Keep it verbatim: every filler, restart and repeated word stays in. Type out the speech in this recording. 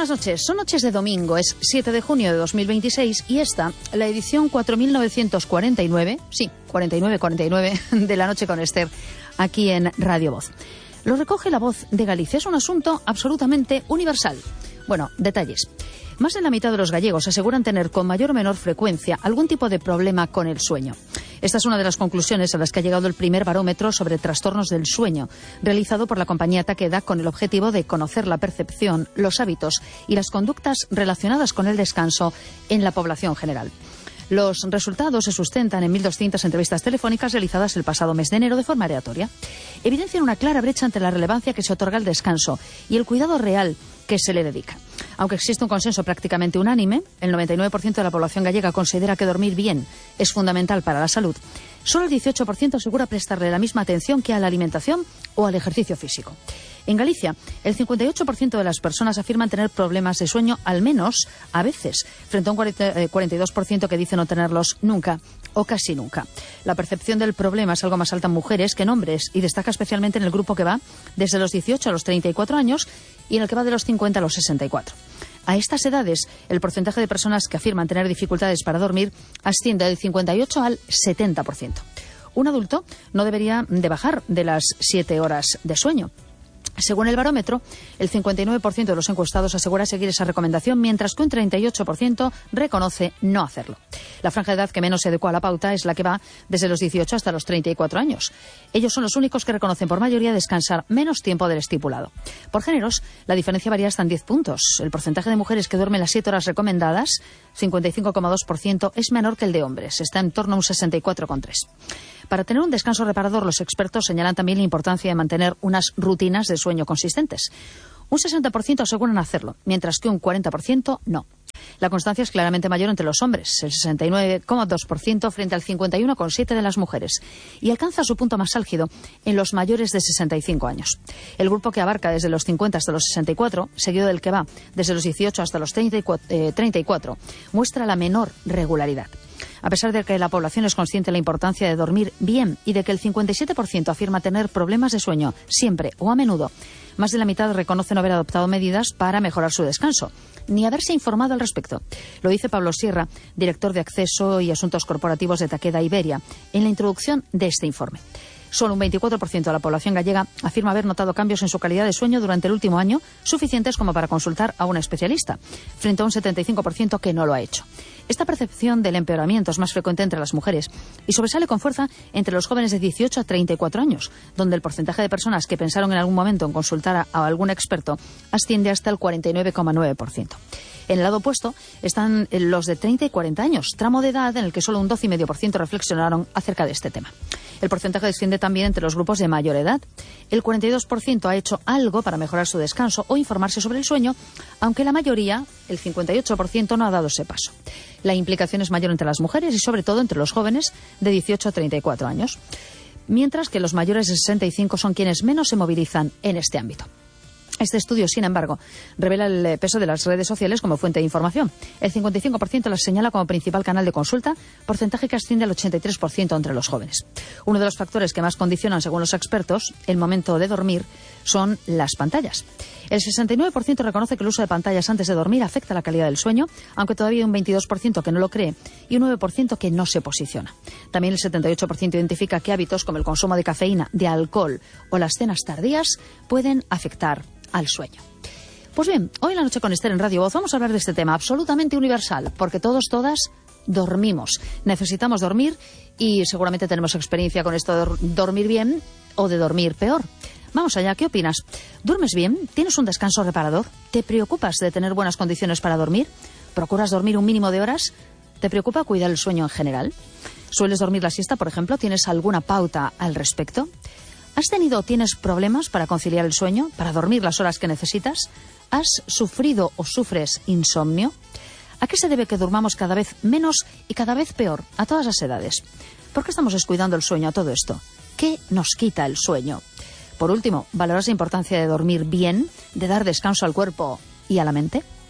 buenas noches. Son noches de domingo, es siete de junio de dos mil veintiséis y esta, la edición cuatro mil novecientos cuarenta y nueve, sí, cuarenta y nueve, cuarenta y nueve de La Noche con Esther, aquí en Radio Voz. Lo recoge La Voz de Galicia. Es un asunto absolutamente universal. Bueno, detalles. Más de la mitad de los gallegos aseguran tener con mayor o menor frecuencia algún tipo de problema con el sueño. Esta es una de las conclusiones a las que ha llegado el primer barómetro sobre trastornos del sueño, realizado por la compañía Takeda con el objetivo de conocer la percepción, los hábitos y las conductas relacionadas con el descanso en la población general. Los resultados se sustentan en mil doscientas entrevistas telefónicas realizadas el pasado mes de enero de forma aleatoria. Evidencian una clara brecha entre la relevancia que se otorga al descanso y el cuidado real que se le dedica. Aunque existe un consenso prácticamente unánime, el noventa y nueve por ciento de la población gallega considera que dormir bien es fundamental para la salud. Solo el dieciocho por ciento asegura prestarle la misma atención que a la alimentación o al ejercicio físico. En Galicia, el cincuenta y ocho por ciento de las personas afirman tener problemas de sueño al menos a veces, frente a un cuarenta y dos por ciento que dice no tenerlos nunca o casi nunca. La percepción del problema es algo más alta en mujeres que en hombres y destaca especialmente en el grupo que va desde los dieciocho a los treinta y cuatro años y en el que va de los cincuenta a los sesenta y cuatro. A estas edades, el porcentaje de personas que afirman tener dificultades para dormir asciende del cincuenta y ocho al setenta por ciento. Un adulto no debería de bajar de las siete horas de sueño. Según el barómetro, el cincuenta y nueve por ciento de los encuestados asegura seguir esa recomendación, mientras que un treinta y ocho por ciento reconoce no hacerlo. La franja de edad que menos se adecua a la pauta es la que va desde los dieciocho hasta los treinta y cuatro años. Ellos son los únicos que reconocen por mayoría descansar menos tiempo del estipulado. Por géneros, la diferencia varía hasta en diez puntos. El porcentaje de mujeres que duermen las siete horas recomendadas, cincuenta y cinco coma dos por ciento, es menor que el de hombres. Está en torno a un sesenta y cuatro coma tres por ciento. Para tener un descanso reparador, los expertos señalan también la importancia de mantener unas rutinas de sueño consistentes. Un sesenta por ciento aseguran hacerlo, mientras que un cuarenta por ciento no. La constancia es claramente mayor entre los hombres, el sesenta y nueve coma dos por ciento frente al cincuenta y uno coma siete por ciento de las mujeres, y alcanza su punto más álgido en los mayores de sesenta y cinco años. El grupo que abarca desde los cincuenta hasta los sesenta y cuatro, seguido del que va desde los dieciocho hasta los treinta y cuatro, muestra la menor regularidad. A pesar de que la población es consciente de la importancia de dormir bien y de que el cincuenta y siete por ciento afirma tener problemas de sueño siempre o a menudo, más de la mitad reconoce no haber adoptado medidas para mejorar su descanso, ni haberse informado al respecto. Lo dice Pablo Sierra, director de Acceso y Asuntos Corporativos de Takeda Iberia, en la introducción de este informe. Solo un veinticuatro por ciento de la población gallega afirma haber notado cambios en su calidad de sueño durante el último año, suficientes como para consultar a un especialista, frente a un setenta y cinco por ciento que no lo ha hecho. Esta percepción del empeoramiento es más frecuente entre las mujeres y sobresale con fuerza entre los jóvenes de dieciocho a treinta y cuatro años, donde el porcentaje de personas que pensaron en algún momento en consultar a, a algún experto asciende hasta el cuarenta y nueve coma nueve por ciento. En el lado opuesto están los de treinta y cuarenta años, tramo de edad en el que solo un doce coma cinco por ciento reflexionaron acerca de este tema. El porcentaje desciende también entre los grupos de mayor edad. El cuarenta y dos por ciento ha hecho algo para mejorar su descanso o informarse sobre el sueño, aunque la mayoría, el cincuenta y ocho por ciento, no ha dado ese paso. La implicación es mayor entre las mujeres y sobre todo entre los jóvenes de dieciocho a treinta y cuatro años, mientras que los mayores de sesenta y cinco son quienes menos se movilizan en este ámbito. Este estudio, sin embargo, revela el peso de las redes sociales como fuente de información. El cincuenta y cinco por ciento las señala como principal canal de consulta, porcentaje que asciende al ochenta y tres por ciento entre los jóvenes. Uno de los factores que más condicionan, según los expertos, el momento de dormir son las pantallas. El sesenta y nueve por ciento reconoce que el uso de pantallas antes de dormir afecta la calidad del sueño, aunque todavía hay un veintidós por ciento que no lo cree y un nueve por ciento que no se posiciona. También el setenta y ocho por ciento identifica que hábitos como el consumo de cafeína, de alcohol o las cenas tardías pueden afectar al sueño. Pues bien, hoy en La Noche con Esther en Radio Voz vamos a hablar de este tema absolutamente universal, porque todos, todas dormimos. Necesitamos dormir y seguramente tenemos experiencia con esto de dormir bien o de dormir peor. Vamos allá, ¿qué opinas? ¿Duermes bien? ¿Tienes un descanso reparador? ¿Te preocupas de tener buenas condiciones para dormir? ¿Procuras dormir un mínimo de horas? ¿Te preocupa cuidar el sueño en general? ¿Sueles dormir la siesta, por ejemplo? ¿Tienes alguna pauta al respecto? ¿Has tenido o tienes problemas para conciliar el sueño, para dormir las horas que necesitas? ¿Has sufrido o sufres insomnio? ¿A qué se debe que durmamos cada vez menos y cada vez peor a todas las edades? ¿Por qué estamos descuidando el sueño a todo esto? ¿Qué nos quita el sueño? Por último, ¿valoras la importancia de dormir bien, de dar descanso al cuerpo y a la mente?